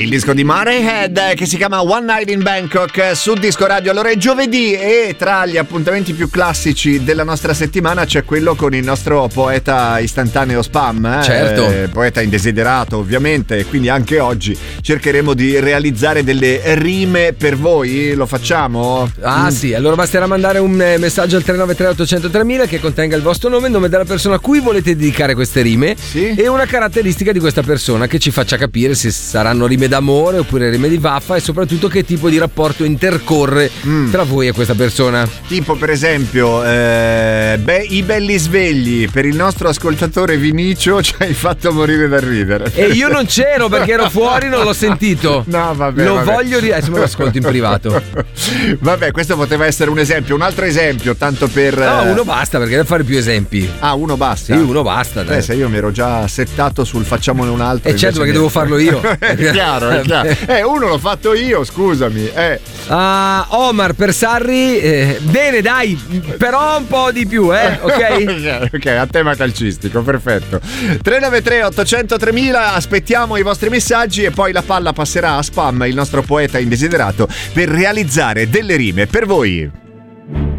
Il disco di Motorhead che si chiama One Night in Bangkok su Disco Radio. Allora è giovedì e tra gli appuntamenti più classici della nostra settimana c'è quello con il nostro poeta istantaneo Spam, Certo. Poeta indesiderato ovviamente, e quindi anche oggi cercheremo di realizzare delle rime per voi. Lo facciamo? Sì, allora basterà mandare un messaggio al 393 800 3000 che contenga il vostro nome, il nome della persona a cui volete dedicare queste rime, Sì. e una caratteristica di questa persona che ci faccia capire se saranno rime d'amore oppure rime di vaffa, e soprattutto che tipo di rapporto intercorre tra voi e questa persona. Tipo per esempio i belli svegli, per il nostro ascoltatore Vinicio ci hai fatto morire da ridere. E io non c'ero perché ero fuori, non l'ho sentito. No, vabbè. Voglio adesso me lo ascolto in privato. Vabbè, questo poteva essere un esempio. Un altro esempio, tanto per... No, uno basta, perché deve fare più esempi. Uno basta? Sì, uno basta, dai. Se io mi ero già settato sul facciamone un altro. Certo, perché devo farlo io. È chiaro. Uno l'ho fatto io, scusami. Omar per Sarri, bene dai, però un po' di più, ok? Ok, a tema calcistico, perfetto. 393 800 3000, aspettiamo i vostri messaggi e poi la palla passerà a Spam, il nostro poeta indesiderato, per realizzare delle rime per voi.